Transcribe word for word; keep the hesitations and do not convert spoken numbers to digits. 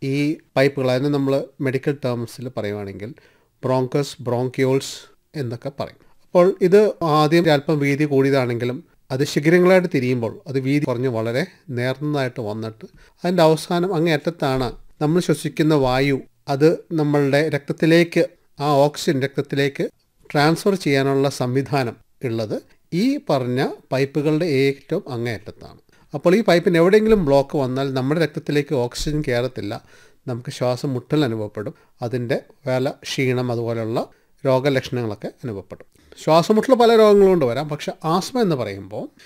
ഈ പൈപ്പുകൾ, അതിന് നമ്മൾ മെഡിക്കൽ ടേംസിൽ പറയുവാണെങ്കിൽ ബ്രോങ്കസ്, ബ്രോങ്കിയോൾസ് എന്നൊക്കെ പറയും. അപ്പോൾ ഇത് ആദ്യം അല്പം വീതി കൂടിയതാണെങ്കിലും അത് ശിഖരങ്ങളായിട്ട് തിരിയുമ്പോൾ അത് വീതി കുറഞ്ഞ് വളരെ നേർന്നതായിട്ട് വന്നിട്ട് അതിൻ്റെ അവസാനം അങ്ങേയറ്റത്താണ് നമ്മൾ ശ്വസിക്കുന്ന വായു അത് നമ്മളുടെ രക്തത്തിലേക്ക്, ആ ഓക്സിജൻ രക്തത്തിലേക്ക് ട്രാൻസ്ഫർ ചെയ്യാനുള്ള സംവിധാനം ഉള്ളത് ഈ പറഞ്ഞ പൈപ്പുകളുടെ ഏറ്റവും അങ്ങേയറ്റത്താണ്. അപ്പോൾ ഈ പൈപ്പിന് എവിടെയെങ്കിലും ബ്ലോക്ക് വന്നാൽ നമ്മുടെ രക്തത്തിലേക്ക് ഓക്സിജൻ കയറത്തില്ല, നമുക്ക് ശ്വാസം മുട്ടൽ അനുഭവപ്പെടും, അതിൻ്റെ വേല ക്ഷീണം അതുപോലെയുള്ള രോഗലക്ഷണങ്ങളൊക്കെ അനുഭവപ്പെടും. ശ്വാസമുട്ടൽ പല രോഗങ്ങളും കൊണ്ട് വരാം. പക്ഷേ ആസ്മ എന്ന് പറയുമ്പോൾ